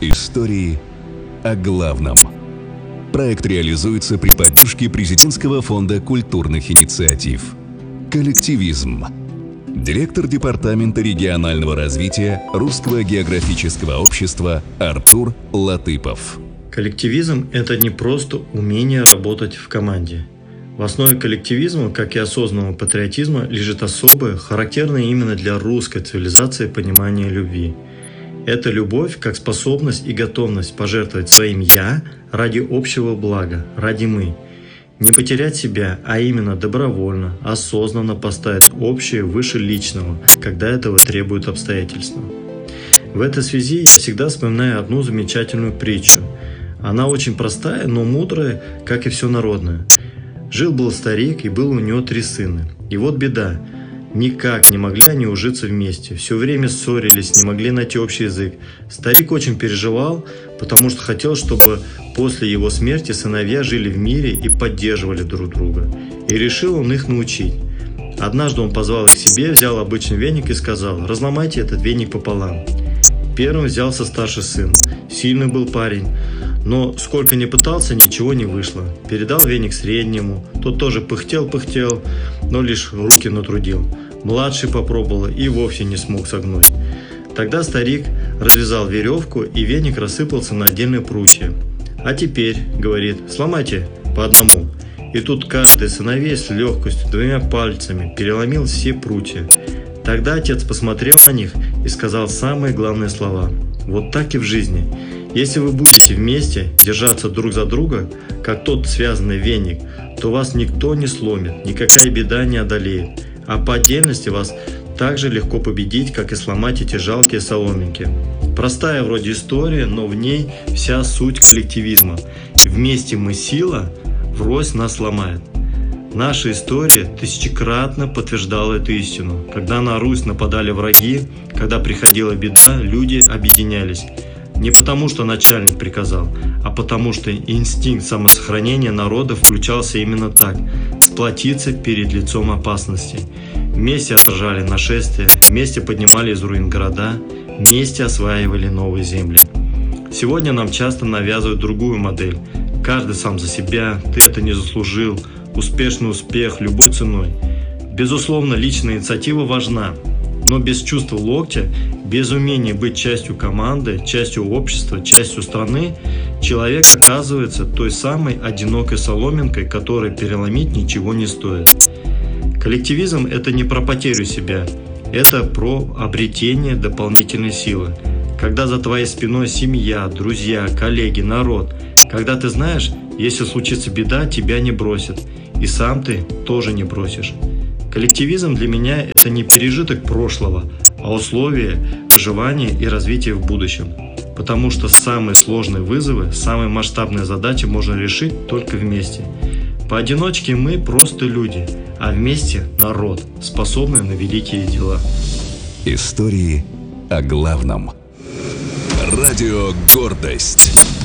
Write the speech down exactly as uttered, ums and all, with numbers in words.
Истории о главном. Проект реализуется при поддержке Президентского фонда культурных инициатив. Коллективизм. Директор Департамента регионального развития Русского географического общества Артур Латыпов. Коллективизм – это не просто умение работать в команде. В основе коллективизма, как и осознанного патриотизма, лежит особое, характерное именно для русской цивилизации понимание любви. Это любовь как способность и готовность пожертвовать своим «я» ради общего блага, ради «мы». Не потерять себя, а именно добровольно, осознанно поставить общее выше личного, когда этого требуют обстоятельства. В этой связи я всегда вспоминаю одну замечательную притчу. Она очень простая, но мудрая, как и все народное. Жил-был старик, и было у него три сына. И вот беда. Никак не могли они ужиться вместе. Все время ссорились, не могли найти общий язык. Старик очень переживал, потому что хотел, чтобы после его смерти сыновья жили в мире и поддерживали друг друга. И решил он их научить. Однажды он позвал их к себе, взял обычный веник и сказал: «Разломайте этот веник пополам». Первым взялся старший сын. Сильный был парень, но сколько ни пытался, ничего не вышло. Передал веник среднему, тот тоже пыхтел-пыхтел, но лишь руки натрудил. Младший попробовал и вовсе не смог согнуть. Тогда старик развязал веревку, и веник рассыпался на отдельные прутья. «А теперь, — говорит, — сломайте по одному». И тут каждый сыновей с легкостью двумя пальцами переломил все прутья. Тогда отец посмотрел на них и сказал самые главные слова. Вот так и в жизни. Если вы будете вместе держаться друг за друга, как тот связанный веник, то вас никто не сломит, никакая беда не одолеет. А по отдельности вас так же легко победить, как и сломать эти жалкие соломинки. Простая вроде история, но в ней вся суть коллективизма. Вместе мы сила, врозь нас ломает. Наша история тысячекратно подтверждала эту истину. Когда на Русь нападали враги, когда приходила беда, люди объединялись. Не потому, что начальник приказал, а потому, что инстинкт самосохранения народа включался именно так – сплотиться перед лицом опасности. Вместе отражали нашествия, вместе поднимали из руин города, вместе осваивали новые земли. Сегодня нам часто навязывают другую модель. Каждый сам за себя, ты это не заслужил, успешный успех любой ценой. Безусловно, личная инициатива важна, но без чувства локтя, без умения быть частью команды, частью общества, частью страны, человек оказывается той самой одинокой соломинкой, которой переломить ничего не стоит. Коллективизм – это не про потерю себя, это про обретение дополнительной силы. Когда за твоей спиной семья, друзья, коллеги, народ, когда ты знаешь, если случится беда, тебя не бросят, и сам ты тоже не бросишь. Коллективизм для меня – это не пережиток прошлого, а условие выживания и развития в будущем. Потому что самые сложные вызовы, самые масштабные задачи можно решить только вместе. Поодиночке мы просто люди, а вместе – народ, способный на великие дела. Истории о главном. Радио «Гордость».